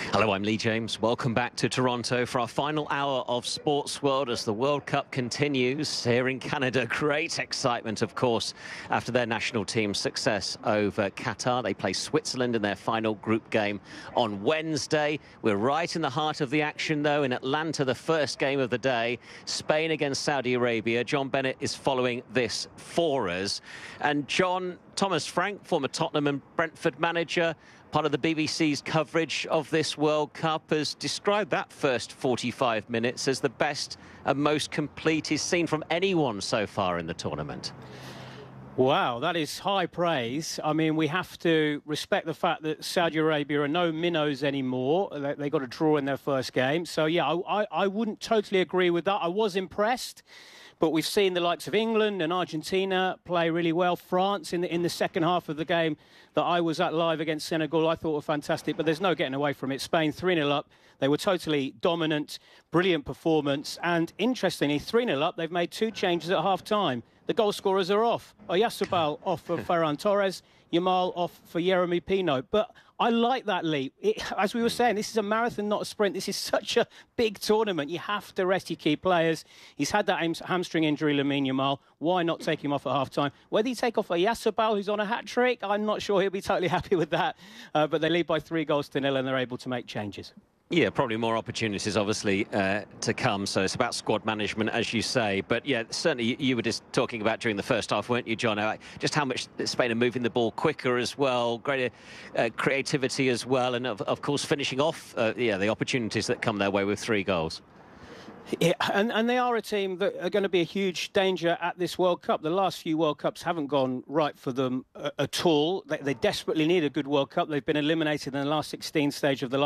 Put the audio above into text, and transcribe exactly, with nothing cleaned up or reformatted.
Hello, I'm Lee James. Welcome back to Toronto for our final hour of Sports World as the World Cup continues here in Canada. Great excitement, of course, after their national team's success over Qatar. They play Switzerland in their final group game on Wednesday. We're right in the heart of the action, though, in Atlanta, the first game of the day. Spain against Saudi Arabia. John Bennett is following this for us. And John, Thomas Frank, former Tottenham and Brentford manager, part of the B B C's coverage of this World Cup, has described that first forty-five minutes as the best and most complete he's seen from anyone so far in the tournament. Wow, that is high praise. I mean, we have to respect the fact that Saudi Arabia are no minnows anymore. They, they got a draw in their first game. So, yeah, I, I wouldn't totally agree with that. I was impressed. But we've seen the likes of England and Argentina play really well. France in the in the second half of the game that I was at live against Senegal, I thought were fantastic. But there's no getting away from it. Spain three nil up. They were totally dominant, brilliant performance. And interestingly, three nil up, they've made two changes at half-time. The goal scorers are off. Oyarzabal off for Ferran Torres, Yamal off for Yeremy Pino. But I like that, Lee. It, as we were saying, this is a marathon, not a sprint. This is such a big tournament. You have to rest your key players. He's had that hamstring injury, Lamine Yamal. Why not take him off at half-time? Whether you take off Oyarzabal, who's on a hat-trick, I'm not sure he'll be totally happy with that. Uh, but they lead by three goals to nil, and they're able to make changes. Yeah, probably more opportunities, obviously, uh, to come. So it's about squad management, as you say. But, yeah, certainly you were just talking about during the first half, weren't you, John? Just how much Spain are moving the ball quicker as well, greater uh, creativity as well, and, of, of course, finishing off, uh, yeah, the opportunities that come their way with three goals. Yeah, and, and they are a team that are going to be a huge danger at this World Cup. The last few World Cups haven't gone right for them uh, at all. They, they desperately need a good World Cup. They've been eliminated in the last sixteen stage of the